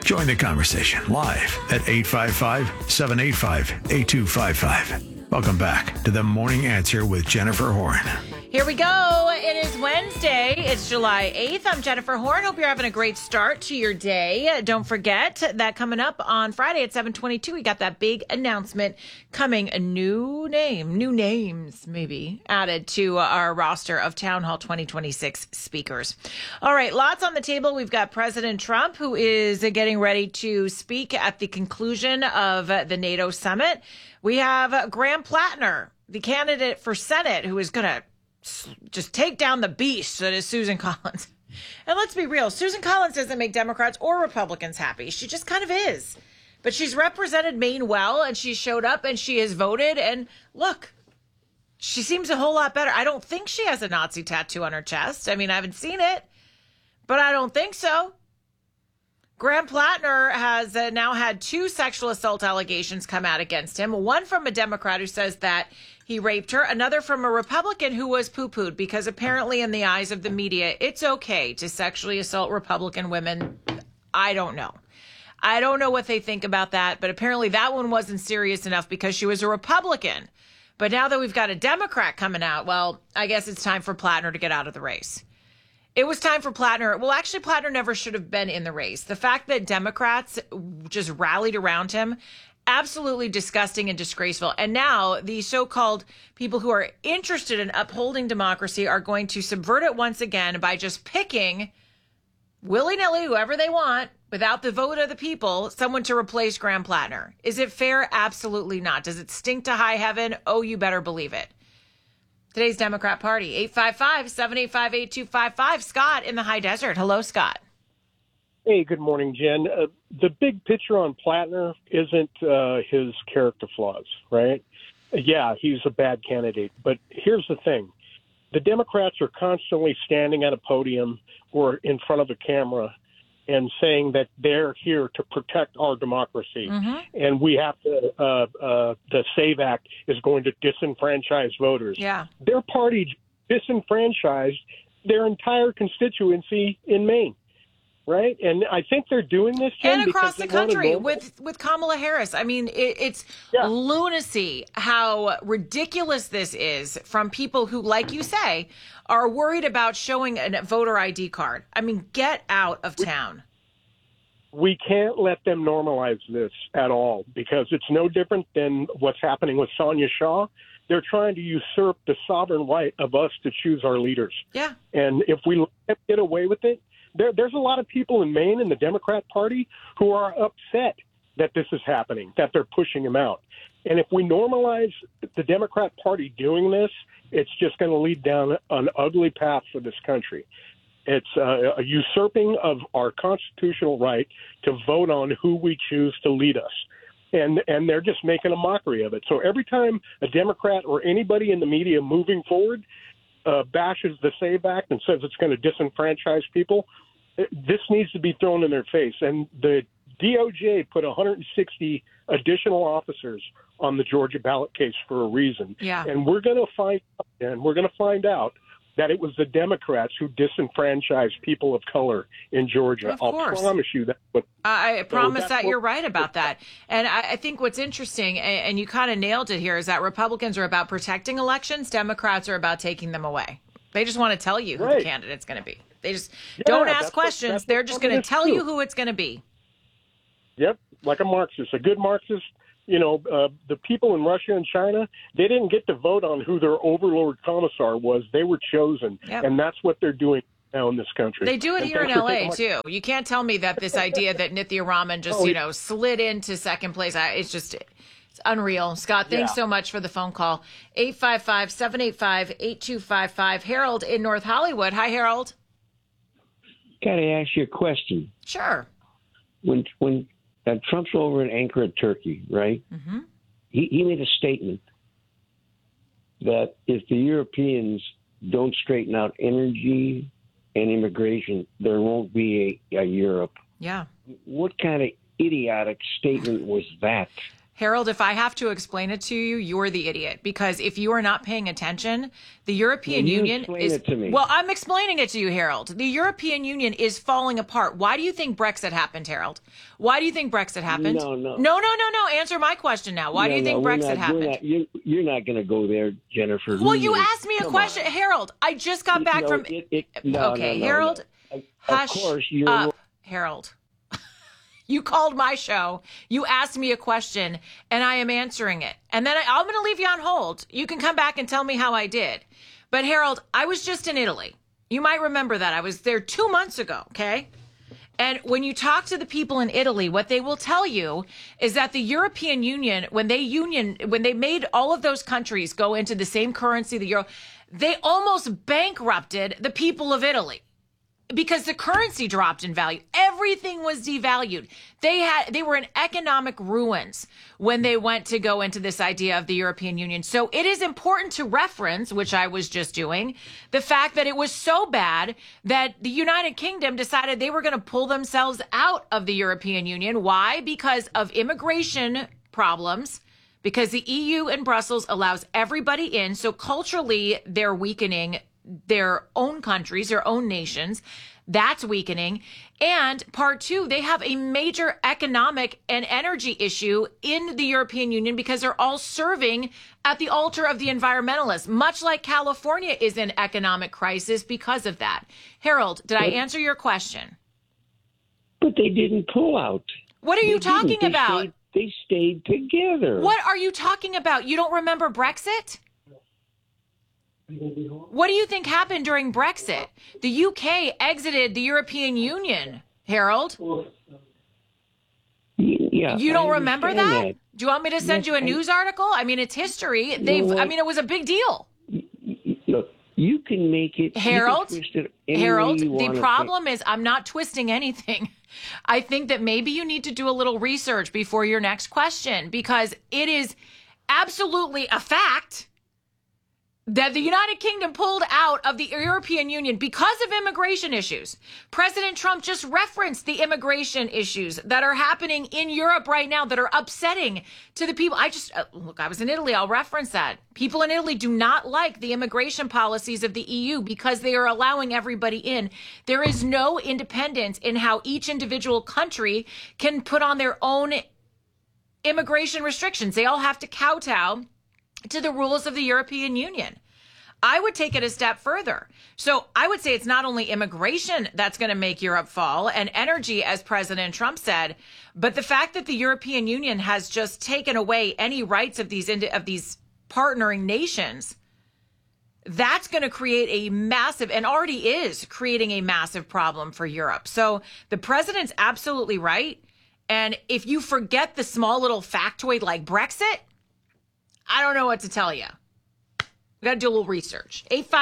Join the conversation live at 855-785-8255. Welcome back to The Morning Answer with Jennifer Horn. Here we go. It is Wednesday. It's July 8th. I'm Jennifer Horn. Hope you're having a great start to your day. Don't forget that coming up on Friday at 7:22, we got that big announcement coming. A new names maybe added to our roster of Town Hall 2026 speakers. All right, lots on the table. We've got President Trump, who is getting ready to speak at the conclusion of the NATO summit. We have Graham Plattner, the candidate for Senate, who is going to just take down the beast that is Susan Collins. And let's be real, Susan Collins doesn't make Democrats or Republicans happy. She just kind of is. But she's represented Maine well, and she showed up and she has voted. And look, she seems a whole lot better. I don't think she has a Nazi tattoo on her chest. I mean, I haven't seen it, but I don't think so. Graham Plattner has now had 2 sexual assault allegations come out against him. One from a Democrat who says that he raped her. Another from a Republican who was poo-pooed because apparently in the eyes of the media, it's okay to sexually assault Republican women. I don't know. I don't know what they think about that, but apparently that one wasn't serious enough because she was a Republican. But now that we've got a Democrat coming out, well, I guess it's time for Plattner to get out of the race. It was time for Plattner. Well, actually, Plattner never should have been in the race. The fact that Democrats just rallied around him, absolutely disgusting and disgraceful. And now the so-called people who are interested in upholding democracy are going to subvert it once again by just picking willy-nilly whoever they want without the vote of the people, someone to replace Graham Plattner. Is it fair? Absolutely not. Does it stink to high heaven? Oh, you better believe it. Today's Democrat Party, 855-785-8255. Scott in the high desert. Hello, Scott. Hey, good morning, Jen. The big picture on Plattner isn't his character flaws, right? Yeah, he's a bad candidate. But here's the thing. The Democrats are constantly standing at a podium or in front of a camera and saying that they're here to protect our democracy. Mm-hmm. And we have to, the SAVE Act is going to disenfranchise voters. Yeah. Their party disenfranchised their entire constituency in Maine. Right. And I think they're doing this, Jen, and across the country with Kamala Harris. I mean, it's lunacy how ridiculous this is from people who, like you say, are worried about showing a voter ID card. I mean, get out of town. We can't let them normalize this at all because it's no different than what's happening with Sonia Shaw. They're trying to usurp the sovereign right of us to choose our leaders. Yeah. And if we let them get away with it, there's a lot of people in Maine in the Democrat Party who are upset that this is happening, that they're pushing him out. And if we normalize the Democrat Party doing this, it's just going to lead down an ugly path for this country. It's a usurping of our constitutional right to vote on who we choose to lead us. And they're just making a mockery of it. So every time a Democrat or anybody in the media moving forward bashes the SAVE Act and says it's going to disenfranchise people, this needs to be thrown in their face. And the DOJ put 160 additional officers on the Georgia ballot case for a reason. Yeah. And we're going to find out that it was the Democrats who disenfranchised people of color in Georgia. Of course. I'll promise you that. I promise that you're right about that. And I think what's interesting, and you kind of nailed it here, is that Republicans are about protecting elections. Democrats are about taking them away. They just want to tell you who the candidate's going to be. They just don't ask questions. They're just going to tell you who it's going to be. Yep, like a Marxist, a good Marxist. You know, the people in Russia and China, they didn't get to vote on who their overlord commissar was. They were chosen, and that's what they're doing now in this country. They do it here in L.A., too. You can't tell me that this idea that Nithya Raman just, slid into second place. It's unreal. Scott, thanks so much for the phone call. 855-785-8255. Harold in North Hollywood. Hi, Harold. Got to ask you a question. Sure. When Trump's over in Ankara, Turkey, right? Mm-hmm. He made a statement that if the Europeans don't straighten out energy and immigration, there won't be a Europe. Yeah. What kind of idiotic statement was that? Harold, if I have to explain it to you, you're the idiot. Because if you are not paying attention, the European Union is... Explain it to me. Well, I'm explaining it to you, Harold. The European Union is falling apart. Why do you think Brexit happened, Harold? Why do you think Brexit happened? No. Answer my question now. Why do you think Brexit happened? You're not going to go there, Jennifer. Well, you asked me a question. Harold, I just got back from... Harold, hush of course, you're... Harold. You called my show. You asked me a question, and I am answering it. And then I'm going to leave you on hold. You can come back and tell me how I did. But, Harold, I was just in Italy. You might remember that. I was there 2 months ago, okay? And when you talk to the people in Italy, what they will tell you is that the European Union, when they made all of those countries go into the same currency, the euro, they almost bankrupted the people of Italy. Because the currency dropped in value. Everything was devalued. They were in economic ruins when they went to go into this idea of the European Union. So it is important to reference, which I was just doing, the fact that it was so bad that the United Kingdom decided they were going to pull themselves out of the European Union. Why? Because of immigration problems. Because the EU in Brussels allows everybody in. So culturally, they're weakening their own countries, their own nations. That's weakening. And part two, they have a major economic and energy issue in the European Union because they're all serving at the altar of the environmentalists, much like California is in economic crisis because of that. Harold, did I answer your question? But they didn't pull out. What are you talking about? They stayed together. What are you talking about? You don't remember Brexit? What do you think happened during Brexit? The UK exited the European Union, Harold. Yeah, you don't remember that? Do you want me to send you a news article? I mean, it's history. It was a big deal. Look, you can make it. Harold, the problem is I'm not twisting anything. I think that maybe you need to do a little research before your next question, because it is absolutely a fact that the United Kingdom pulled out of the European Union because of immigration issues. President Trump just referenced the immigration issues that are happening in Europe right now that are upsetting to the people. I was in Italy. I'll reference that. People in Italy do not like the immigration policies of the EU because they are allowing everybody in. There is no independence in how each individual country can put on their own immigration restrictions. They all have to kowtow to the rules of the European Union. I would take it a step further. So I would say it's not only immigration that's going to make Europe fall and energy, as President Trump said, but the fact that the European Union has just taken away any rights of these partnering nations, that's going to create a massive, and already is creating a massive problem for Europe. So the president's absolutely right. And if you forget the small little factoid like Brexit, I don't know what to tell you. We got to do a little research.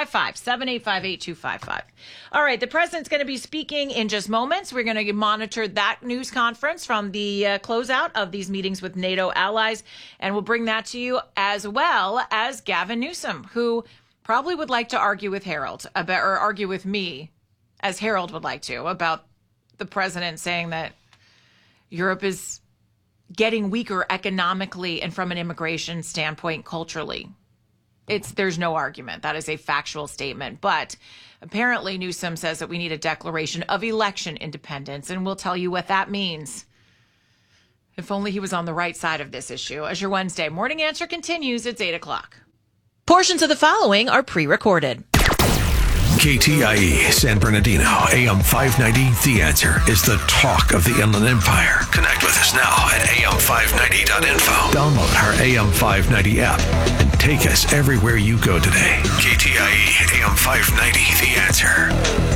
855-785-8255. All right, the president's going to be speaking in just moments. We're going to monitor that news conference from the closeout of these meetings with NATO allies, and we'll bring that to you, as well as Gavin Newsom, who probably would like to argue with Harold about, or argue with me, as Harold would like to, about the president saying that Europe is getting weaker economically and from an immigration standpoint culturally. There's no argument. That is a factual statement. But apparently Newsom says that we need a declaration of election independence, and we'll tell you what that means. If only he was on the right side of this issue. As your Wednesday morning answer continues, it's 8 o'clock. Portions of the following are pre-recorded. KTIE San Bernardino, AM 590. The Answer is the talk of the Inland Empire. Connect with us now at am590.info. Download our AM 590 app and take us everywhere you go today. KTIE AM 590. The Answer.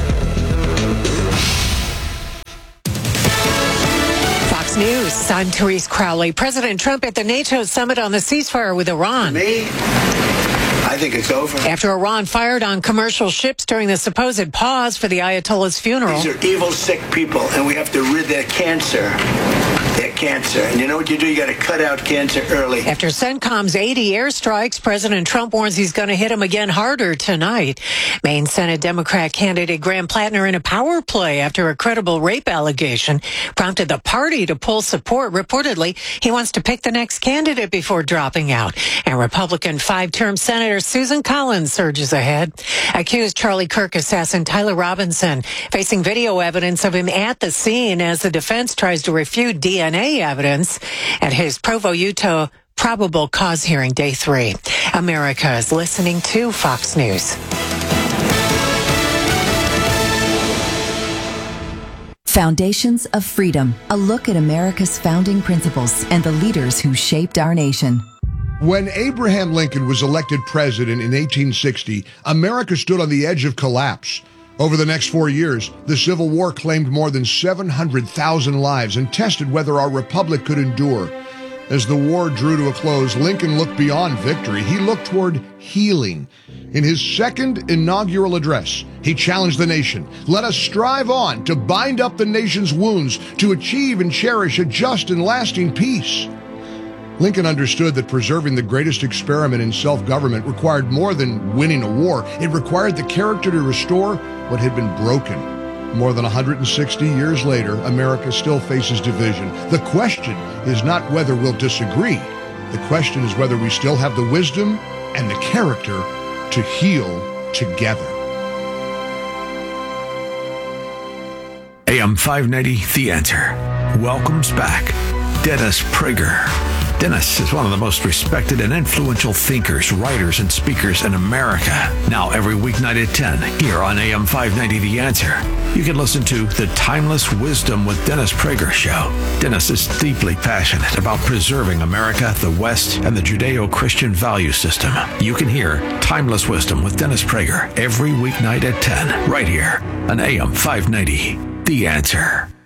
Fox News. I'm Therese Crowley. President Trump at the NATO summit on the ceasefire with Iran. Me, I think it's over. After Iran fired on commercial ships during the supposed pause for the Ayatollah's funeral. These are evil, sick people, and we have to rid their cancer. Their cancer. And you know what you do? You got to cut out cancer early. After CENTCOM's 80 airstrikes, President Trump warns he's going to hit him again harder tonight. Maine Senate Democrat candidate Graham Plattner in a power play after a credible rape allegation prompted the party to pull support. Reportedly, he wants to pick the next candidate before dropping out. And Republican five-term Senator Susan Collins surges ahead. Accused Charlie Kirk assassin Tyler Robinson facing video evidence of him at the scene as the defense tries to refute DNA evidence at his Provo, Utah probable cause hearing, day 3. America is listening to Fox News. Foundations of Freedom, a look at America's founding principles and the leaders who shaped our nation. When Abraham Lincoln was elected president in 1860, America stood on the edge of collapse. Over the next 4 years, the Civil War claimed more than 700,000 lives and tested whether our republic could endure. As the war drew to a close, Lincoln looked beyond victory. He looked toward healing. In his second inaugural address, he challenged the nation. Let us strive on to bind up the nation's wounds, to achieve and cherish a just and lasting peace. Lincoln understood that preserving the greatest experiment in self-government required more than winning a war. It required the character to restore what had been broken. More than 160 years later, America still faces division. The question is not whether we'll disagree. The question is whether we still have the wisdom and the character to heal together. AM 590, The Answer, welcomes back Dennis Prager. Dennis is one of the most respected and influential thinkers, writers, and speakers in America. Now, every weeknight at 10, here on AM 590 The Answer, you can listen to The Timeless Wisdom with Dennis Prager show. Dennis is deeply passionate about preserving America, the West, and the Judeo-Christian value system. You can hear Timeless Wisdom with Dennis Prager every weeknight at 10, right here on AM 590 The Answer.